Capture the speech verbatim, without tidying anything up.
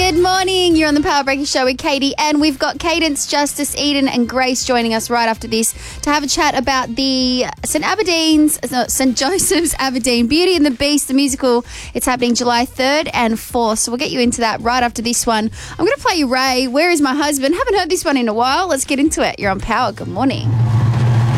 Good morning. You're on the Power Breaker Show with Katie, and we've got Cadence, Justice, Eden and Grace joining us right after this to have a chat about the St Aberdeen's, no, St Joseph's Aberdeen Beauty and the Beast, the musical. It's happening July third and fourth, so we'll get you into that right after this one. I'm going to play you Ray, Where Is My Husband? Haven't heard this one in a while. Let's get into it. You're on Power. Good morning.